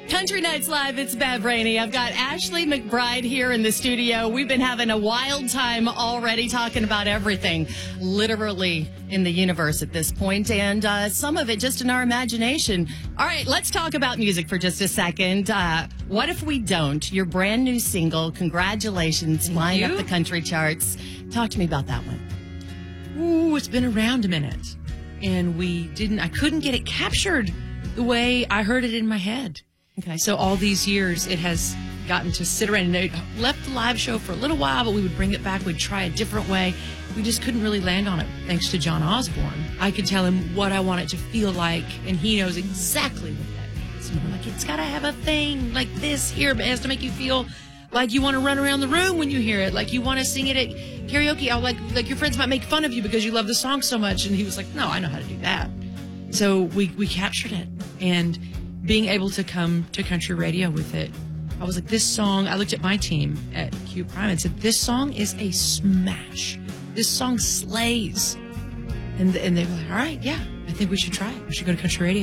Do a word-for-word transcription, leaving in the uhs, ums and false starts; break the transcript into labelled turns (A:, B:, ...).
A: Country Nights Live, it's Bad Brainy. I've got Ashley McBride here in the studio. We've been having a wild time already talking about everything, literally in the universe at this point, and uh, some of it just in our imagination. All right, let's talk about music for just a second. Uh, what if we don't? Your brand new single, congratulations, flying up the country charts. Talk to me about that one.
B: Ooh, it's been around a minute, and we didn't, I couldn't get it captured the way I heard it in my head.
A: Okay.
B: So all these years, it has gotten to sit around. And it left the live show for a little while, but we would bring it back. We'd try a different way. We just couldn't really land on it, thanks to John Osborne. I could tell him what I want it to feel like, and he knows exactly what that means. And I'm like, it's got to have a thing like this here, but it has to make you feel like you want to run around the room when you hear it, like you want to sing it at karaoke. I like, like your friends might make fun of you because you love the song so much. And he was like, no, I know how to do that. So we, we captured it. And being able to come to country radio with it, I was like, this song, I looked at my team at Q Prime and said, this song is a smash. This song slays. And, and they were like, all right, yeah, I think we should try it. We should go to country radio.